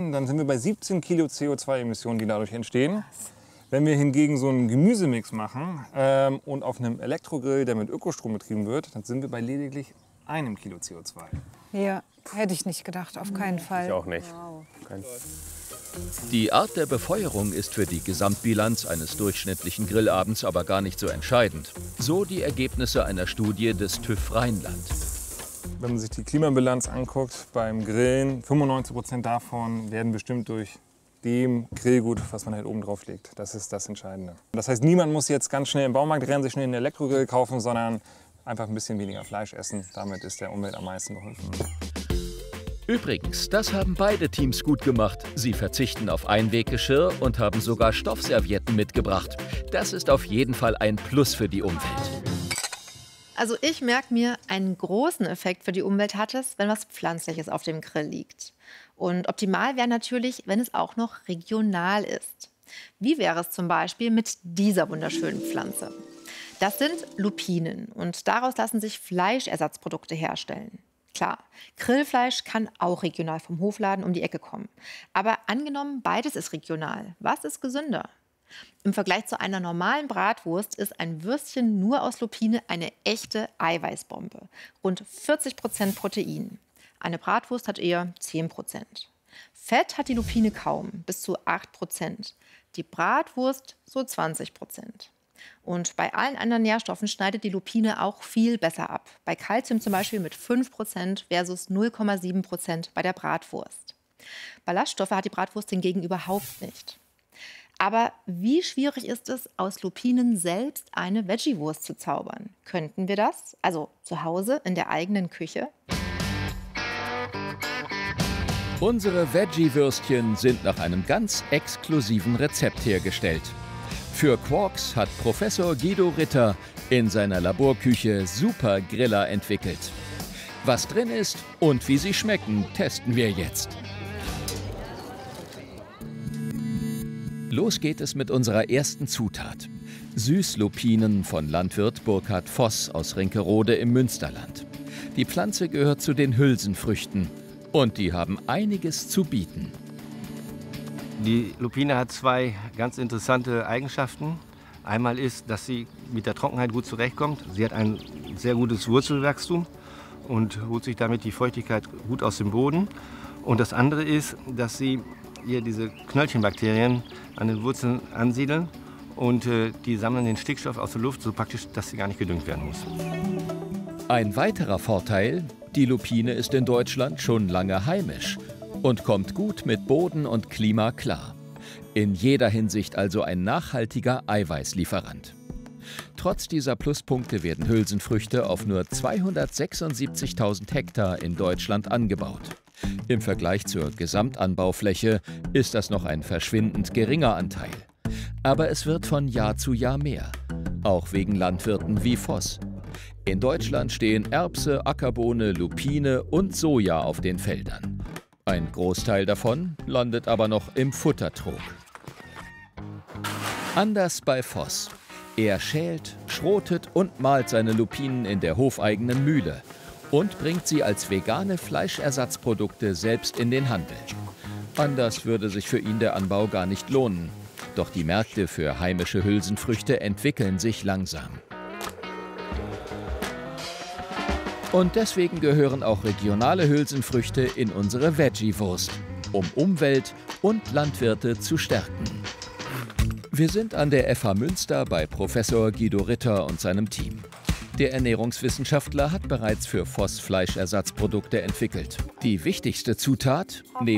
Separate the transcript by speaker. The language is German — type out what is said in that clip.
Speaker 1: dann sind wir bei 17 Kilo CO2-Emissionen, die dadurch entstehen. Wenn wir hingegen so einen Gemüsemix machen und auf einem Elektrogrill, der mit Ökostrom betrieben wird, dann sind wir bei lediglich 1 Kilo CO2.
Speaker 2: Ja, hätte ich nicht gedacht, auf keinen Fall.
Speaker 3: Ich auch nicht.
Speaker 2: Wow.
Speaker 4: Die Art der Befeuerung ist für die Gesamtbilanz eines durchschnittlichen Grillabends aber gar nicht so entscheidend. So die Ergebnisse einer Studie des TÜV Rheinland.
Speaker 1: Wenn man sich die Klimabilanz anguckt beim Grillen, 95% davon werden bestimmt durch dem Grillgut, was man halt oben drauf legt. Das ist das Entscheidende. Das heißt, niemand muss jetzt ganz schnell im Baumarkt rennen, sich schnell einen Elektrogrill kaufen, sondern einfach ein bisschen weniger Fleisch essen. Damit ist der Umwelt am meisten geholfen.
Speaker 4: Übrigens, das haben beide Teams gut gemacht. Sie verzichten auf Einweggeschirr und haben sogar Stoffservietten mitgebracht. Das ist auf jeden Fall ein Plus für die Umwelt.
Speaker 5: Also ich merke mir, einen großen Effekt für die Umwelt hat es, wenn was Pflanzliches auf dem Grill liegt. Und optimal wäre natürlich, wenn es auch noch regional ist. Wie wäre es zum Beispiel mit dieser wunderschönen Pflanze? Das sind Lupinen und daraus lassen sich Fleischersatzprodukte herstellen. Klar, Grillfleisch kann auch regional vom Hofladen um die Ecke kommen. Aber angenommen, beides ist regional. Was ist gesünder? Im Vergleich zu einer normalen Bratwurst ist ein Würstchen nur aus Lupine eine echte Eiweißbombe. Rund 40% Protein. Eine Bratwurst hat eher 10%. Fett hat die Lupine kaum, bis zu 8%. Die Bratwurst so 20%. Und bei allen anderen Nährstoffen schneidet die Lupine auch viel besser ab. Bei Kalzium zum Beispiel mit 5% versus 0,7% bei der Bratwurst. Ballaststoffe hat die Bratwurst hingegen überhaupt nicht. Aber wie schwierig ist es, aus Lupinen selbst eine Veggie-Wurst zu zaubern? Könnten wir das? Also zu Hause in der eigenen Küche?
Speaker 4: Unsere Veggie-Würstchen sind nach einem ganz exklusiven Rezept hergestellt. Für Quarks hat Professor Guido Ritter in seiner Laborküche Super Griller entwickelt. Was drin ist und wie sie schmecken, testen wir jetzt. Los geht es mit unserer ersten Zutat. Süßlupinen von Landwirt Burkhard Voss aus Rinkerode im Münsterland. Die Pflanze gehört zu den Hülsenfrüchten und die haben einiges zu bieten.
Speaker 3: Die Lupine hat zwei ganz interessante Eigenschaften. Einmal ist, dass sie mit der Trockenheit gut zurechtkommt. Sie hat ein sehr gutes Wurzelwachstum und holt sich damit die Feuchtigkeit gut aus dem Boden. Und das andere ist, dass sie hier diese Knöllchenbakterien an den Wurzeln ansiedeln und die sammeln den Stickstoff aus der Luft so praktisch, dass sie gar nicht gedüngt werden muss.
Speaker 4: Ein weiterer Vorteil, die Lupine ist in Deutschland schon lange heimisch und kommt gut mit Boden und Klima klar. In jeder Hinsicht also ein nachhaltiger Eiweißlieferant. Trotz dieser Pluspunkte werden Hülsenfrüchte auf nur 276.000 Hektar in Deutschland angebaut. Im Vergleich zur Gesamtanbaufläche ist das noch ein verschwindend geringer Anteil. Aber es wird von Jahr zu Jahr mehr, auch wegen Landwirten wie Voss. In Deutschland stehen Erbse, Ackerbohne, Lupine und Soja auf den Feldern. Ein Großteil davon landet aber noch im Futtertrog. Anders bei Voss. Er schält, schrotet und mahlt seine Lupinen in der hofeigenen Mühle und bringt sie als vegane Fleischersatzprodukte selbst in den Handel. Anders würde sich für ihn der Anbau gar nicht lohnen. Doch die Märkte für heimische Hülsenfrüchte entwickeln sich langsam. Und deswegen gehören auch regionale Hülsenfrüchte in unsere Veggie-Wurst, um Umwelt und Landwirte zu stärken. Wir sind an der FH Münster bei Professor Guido Ritter und seinem Team. Der Ernährungswissenschaftler hat bereits für Voss Fleischersatzprodukte entwickelt. Die wichtigste Zutat, neben